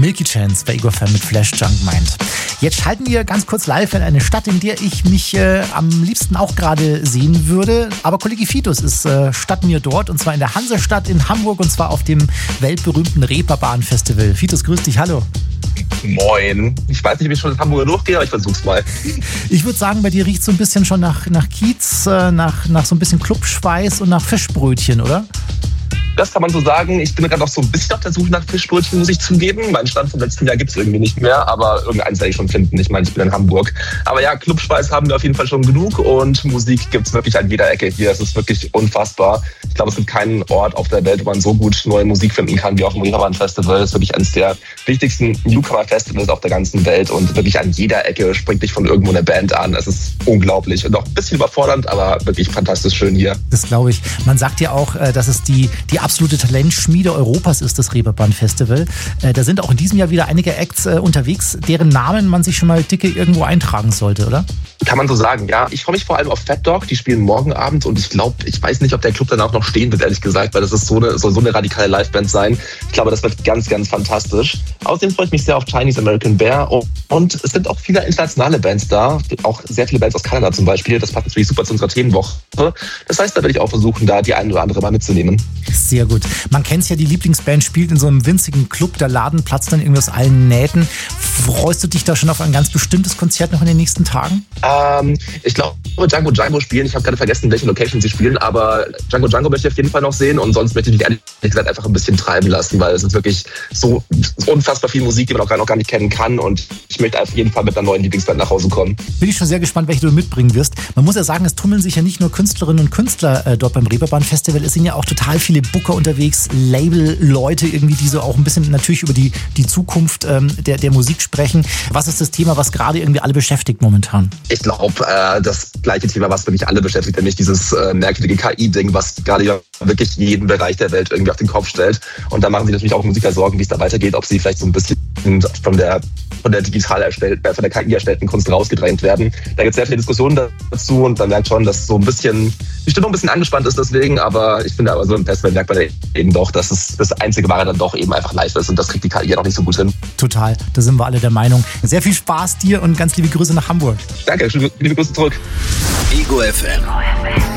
Milky Chance bei Ego Fan mit Flash Junk Mind. Jetzt schalten wir ganz kurz live in eine Stadt, in der ich mich am liebsten auch gerade sehen würde. Aber Kollege Fitus ist statt mir dort, und zwar in der Hansestadt in Hamburg, und zwar auf dem weltberühmten Reeperbahn-Festival. Fitus, grüß dich, hallo. Moin. Ich weiß nicht, ob ich schon in Hamburger durchgehe, aber ich versuch's mal. Ich würde sagen, bei dir riecht so ein bisschen schon nach Kiez, nach so ein bisschen Clubschweiß und nach Fischbrötchen, oder? Das kann man so sagen. Ich bin gerade noch so ein bisschen auf der Suche nach Fischbrötchen, muss ich zugeben. Meinen Stand vom letzten Jahr gibt es irgendwie nicht mehr, aber irgendeins werde ich schon finden. Ich meine, ich bin in Hamburg. Aber ja, Clubspeis haben wir auf jeden Fall schon genug und Musik gibt es wirklich an jeder Ecke hier. Es ist wirklich unfassbar. Ich glaube, es gibt keinen Ort auf der Welt, wo man so gut neue Musik finden kann wie auf dem Reeperbahn Festival. Es ist wirklich eines der wichtigsten Newcomer-Festivals auf der ganzen Welt und wirklich an jeder Ecke springt dich von irgendwo eine Band an. Es ist unglaublich und auch ein bisschen überfordernd, aber wirklich fantastisch schön hier. Das glaube ich. Man sagt ja auch, dass es die absolute Talentschmiede Europas ist, das Reeperbahn Festival. Da sind auch in diesem Jahr wieder einige Acts unterwegs, deren Namen man sich schon mal dicke irgendwo eintragen sollte, oder? Kann man so sagen, ja. Ich freue mich vor allem auf Fat Dog, die spielen morgen Abend und ich weiß nicht, ob der Club danach noch stehen wird, ehrlich gesagt, weil das ist soll so eine radikale Liveband sein. Ich glaube, das wird ganz, ganz fantastisch. Außerdem freue ich mich sehr auf Chinese American Bear und es sind auch viele internationale Bands da, auch sehr viele Bands aus Kanada zum Beispiel. Das passt natürlich super zu unserer Themenwoche. Das heißt, da werde ich auch versuchen, da die eine oder andere mal mitzunehmen. Sehr gut. Man kennt es ja, die Lieblingsband spielt in so einem winzigen Club, der Laden platzt dann irgendwie aus allen Nähten. Freust du dich da schon auf ein ganz bestimmtes Konzert noch in den nächsten Tagen? Ich glaube, Django Django spielen. Ich habe gerade vergessen, in welchen Locations sie spielen, aber Django Django möchte ich auf jeden Fall noch sehen und sonst möchte ich mich ehrlich gesagt einfach ein bisschen treiben lassen, weil es ist wirklich so unfassbar viel Musik, die man auch gar nicht kennen kann und ich möchte auf jeden Fall mit einer neuen Lieblingsband nach Hause kommen. Bin ich schon sehr gespannt, welche du mitbringen wirst. Man muss ja sagen, es tummeln sich ja nicht nur Künstlerinnen und Künstler dort beim Reeperbahn Festival, es sind ja auch total viele Booker unterwegs, Label-Leute irgendwie, die so auch ein bisschen natürlich über die Zukunft der Musik sprechen. Was ist das Thema, was gerade irgendwie alle beschäftigt momentan? Ich glaube, das gleiche Thema, was wirklich alle beschäftigt, nämlich dieses merkwürdige KI-Ding, was gerade ja wirklich jeden Bereich der Welt irgendwie auf den Kopf stellt. Und da machen sich natürlich auch Musiker Sorgen, wie es da weitergeht, ob sie vielleicht so ein bisschen von der KI erstellten Kunst rausgedrängt werden. Da gibt es sehr viele Diskussionen dazu und man merkt schon, dass so ein bisschen die Stimmung ein bisschen angespannt ist deswegen, aber ich finde aber so im Festival merkt man eben doch, dass es das einzige Wahre dann doch eben einfach live ist und das kriegt die KI ja noch nicht so gut hin. Total, da sind wir alle der Meinung. Sehr viel Spaß dir und ganz liebe Grüße nach Hamburg. Danke, liebe Grüße zurück. Ego FM.